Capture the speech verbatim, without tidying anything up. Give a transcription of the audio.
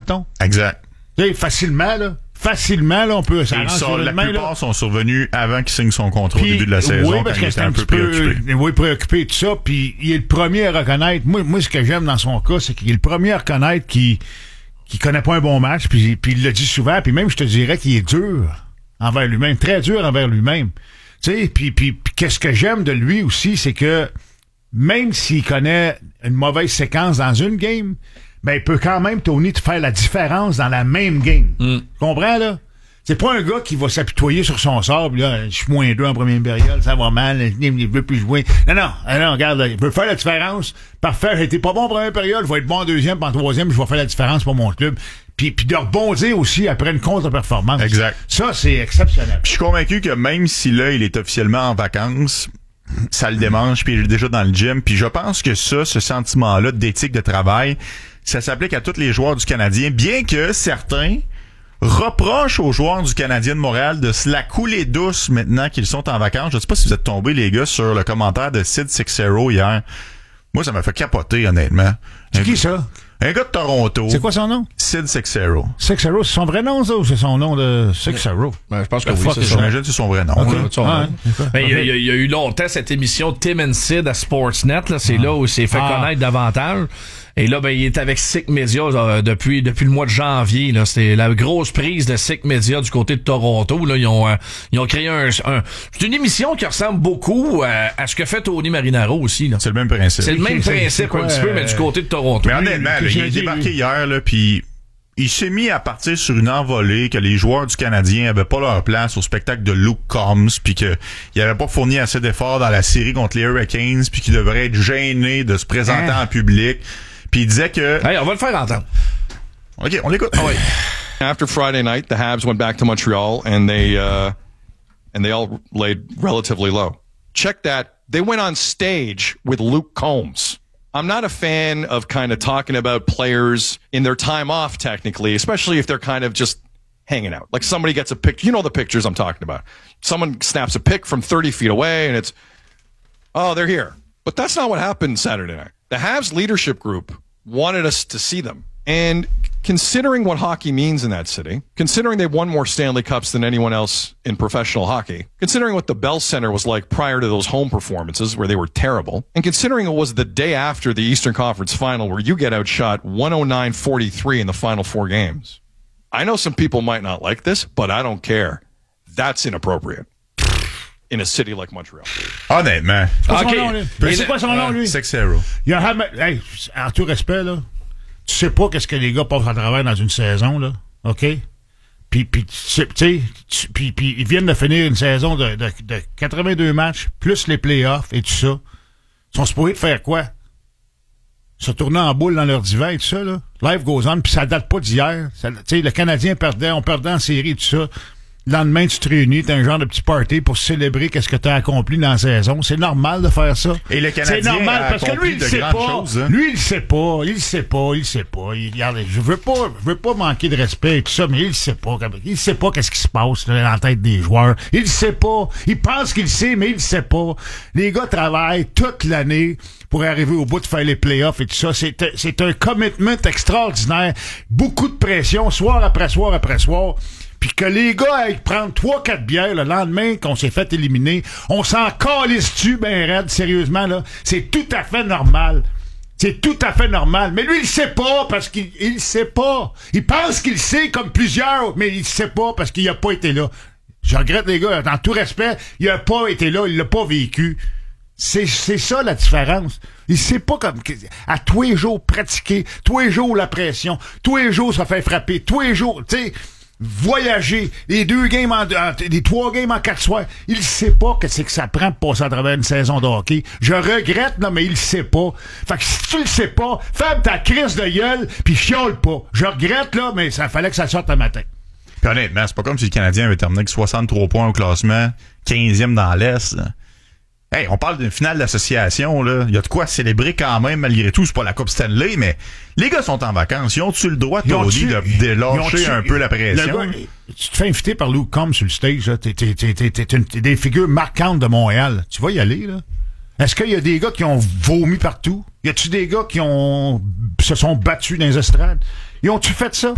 mettons. Exact. Tu sais, facilement, là. Facilement, là, on peut s'arranger sur la main, plupart là. sont survenus avant qu'il signe son contrat Puis, au début de la saison, oui, quand parce il que était c'est un, un peu petit peu préoccupé. Oui, préoccupé, tout ça. Puis il est le premier à reconnaître. Moi, moi ce que j'aime dans son cas, c'est qu'il est le premier à reconnaître qu'il qu'il connaît pas un bon match. Puis, puis il le dit souvent. Puis même, je te dirais qu'il est dur envers lui-même. Très dur envers lui-même. Tu sais, puis, puis, puis qu'est-ce que j'aime de lui aussi, c'est que même s'il connaît une mauvaise séquence dans une game, ben il peut quand même, Tony, te faire la différence dans la même game. Mm. Tu comprends, là? C'est pas un gars qui va s'apitoyer sur son sort, pis là, je suis moins deux en première période, ça va mal, il veut plus jouer. Non, non, non, regarde, là, il veut faire la différence. Parfait, j'ai été pas bon en première période, je vais être bon en deuxième, puis en troisième, je vais faire la différence pour mon club. Puis, puis de rebondir aussi après une contre-performance. Exact. Ça, c'est exceptionnel. Puis je suis convaincu que même si là, il est officiellement en vacances, ça le démange, puis il est déjà dans le gym. Puis je pense que ça, ce sentiment-là d'éthique de travail, ça s'applique à tous les joueurs du Canadien, bien que certains reproche aux joueurs du Canadien de Montréal de se la couler douce maintenant qu'ils sont en vacances. Je sais pas si vous êtes tombés, les gars, sur le commentaire de Sid Seixeiro hier. Moi, ça m'a fait capoter, honnêtement. C'est qui, ça? Un gars de Toronto. C'est quoi son nom? Sid Seixeiro. Seixeiro, c'est son vrai nom, ça, ou c'est son nom de Seixeiro? Ben, je pense que oui, c'est ça. J'imagine que c'est son vrai nom. Okay. Là. Son ah, nom. Ben, il, y a, il y a eu longtemps cette émission Tim and Sid à Sportsnet. Là, c'est ah. là où il s'est fait ah. connaître davantage. Et là, ben, il est avec Sick Media euh, depuis depuis le mois de janvier. Là, c'était la grosse prise de Sick Media du côté de Toronto. Là, ils ont euh, ils ont créé un, un c'est une émission qui ressemble beaucoup à, à ce que fait Tony Marinaro aussi. Là. C'est le même principe. C'est le même c'est, principe c'est quoi, un petit peu, mais du côté de Toronto. Mais honnêtement, là, il est débarqué hier, là, puis il s'est mis à partir sur une envolée que les joueurs du Canadien avaient pas leur place au spectacle de Luke Combs, puis que il avait pas fourni assez d'efforts dans la série contre les Hurricanes, puis qu'il devrait être gêné de se présenter hein? en public. Puis il disait que... Hey, on va le faire entendre. OK, on l'écoute. Oh, oui. After Friday night, the Habs went back to Montreal, and they uh, and they all laid relatively low. Check that. They went on stage with Luke Combs. I'm not a fan of kind of talking about players in their time off, technically, especially if they're kind of just hanging out. Like somebody gets a picture. You know the pictures I'm talking about. Someone snaps a pic from thirty feet away, and it's, oh, they're here. But that's not what happened Saturday night. The Habs leadership group wanted us to see them. And considering what hockey means in that city, considering they've won more Stanley Cups than anyone else in professional hockey, considering what the Bell Center was like prior to those home performances where they were terrible, and considering it was the day after the Eastern Conference Final where you get outshot one oh nine forty-three in the final four games. I know some people might not like this, but I don't care. That's inappropriate. In a city like Montreal. Honnêtement. Okay. C'est quoi son nom, lui? Seixeiro. Il y a, hey, en tout respect, là, tu sais pas qu'est-ce que les gars passent à travers dans une saison, là. OK? Puis, puis tu sais, puis, puis ils viennent de finir une saison de, de, de quatre-vingt-deux matchs, plus les playoffs et tout ça. Ils sont supposés de faire quoi? Se tourner en boule dans leur divan et tout ça, là. Life goes on, puis ça date pas d'hier. Tu sais, le Canadien perdait, on perdait en série et tout ça. Le lendemain, tu te réunis, t'as un genre de petit party pour célébrer qu'est-ce que t'as accompli dans la saison. C'est normal de faire ça. Et le Canadien c'est normal a parce que lui, il de sait pas. Choses, hein? Lui, il sait pas. Il sait pas. Il sait pas. Il, regarde, je veux pas, je veux pas manquer de respect et tout ça, mais il sait pas. Il sait pas qu'est-ce qui se passe là, dans la tête des joueurs. Il sait pas. Il pense qu'il sait, mais il sait pas. Les gars travaillent toute l'année pour arriver au bout de faire les playoffs et tout ça. C'est, c'est un commitment extraordinaire. Beaucoup de pression, soir après soir après soir. Puis que les gars aillent prendre trois quatre bières le lendemain qu'on s'est fait éliminer, on s'en calisse-tu ben raide, sérieusement, là. C'est tout à fait normal. C'est tout à fait normal. Mais lui, il sait pas parce qu'il il sait pas. Il pense qu'il sait comme plusieurs, mais il sait pas parce qu'il a pas été là. Je regrette les gars, dans tout respect, il a pas été là, il l'a pas vécu. C'est, c'est ça la différence. Il sait pas comme à tous les jours pratiquer, tous les jours la pression, tous les jours se faire frapper, tous les jours, tu sais, voyager, les deux games en, en les trois games en quatre soirs. Il sait pas que c'est que ça prend pour passer à travers une saison de hockey. Je regrette, non, mais il sait pas. Fait que si tu le sais pas, ferme ta crise de gueule pis chiole pas. Je regrette, là, mais ça fallait que ça sorte un matin. Puis honnêtement, c'est pas comme si le Canadien avait terminé avec soixante-trois points au classement, quinzième dans l'Est, là. Hey, on parle d'une finale d'association, là. Il y a de quoi célébrer quand même, malgré tout. C'est pas la Coupe Stanley, mais les gars sont en vacances. Ils ont-tu le droit, Tony, de, de lâcher un peu la pression? Gars, tu te fais inviter par Luke Combs sur le stage, là. T'es, t'es, t'es, t'es, t'es, une, t'es des figures marquantes de Montréal. Tu vas y aller, là? Est-ce qu'il y a des gars qui ont vomi partout? Y a-tu des gars qui ont se sont battus dans les estrades? Ils ont-tu fait ça?